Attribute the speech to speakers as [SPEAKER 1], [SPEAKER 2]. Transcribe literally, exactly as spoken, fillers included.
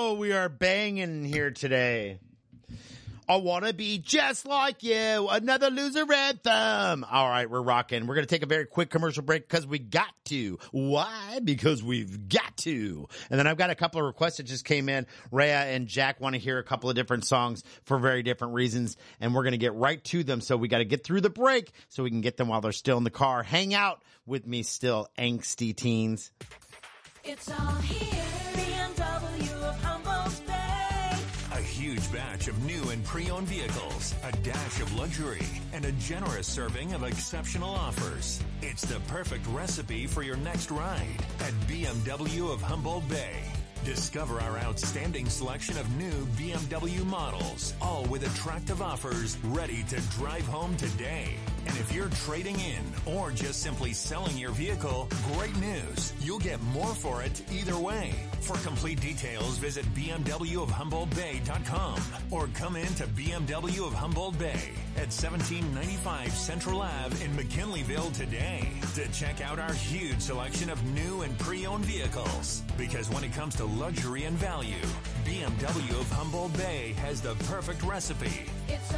[SPEAKER 1] Oh, we are banging here today. I want to be just like you. Another loser anthem. All right, we're rocking. We're going to take a very quick commercial break because we got to. Why? Because we've got to. And then I've got a couple of requests that just came in. Rhea and Jack want to hear a couple of different songs for very different reasons. And we're going to get right to them. So we got to get through the break so we can get them while they're still in the car. Hang out with me still, angsty teens.
[SPEAKER 2] It's all here. B M W of Humboldt Bay.
[SPEAKER 3] A huge batch of new and pre-owned vehicles, a dash of luxury, and a generous serving of exceptional offers. It's the perfect recipe for your next ride at B M W of Humboldt Bay. Discover our outstanding selection of new B M W models, all with attractive offers ready to drive home today. And if you're trading in or just simply selling your vehicle, great news. You'll get more for it either way. For complete details, visit B M W of Humboldt Bay dot com or come in to B M W of Humboldt Bay at seventeen ninety-five Central Ave in McKinleyville today to check out our huge selection of new and pre-owned vehicles. Because when it comes to luxury and value, B M W of Humboldt Bay has the perfect recipe.
[SPEAKER 2] It's